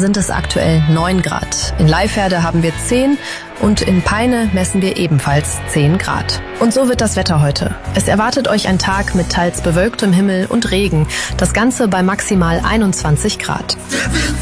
sind es aktuell 9 Grad. In Leiferde haben wir 10 und in Peine messen wir ebenfalls 10 Grad. Und so wird das Wetter heute. Es erwartet euch ein Tag mit teils bewölktem Himmel und Regen. Das Ganze bei maximal 21 Grad.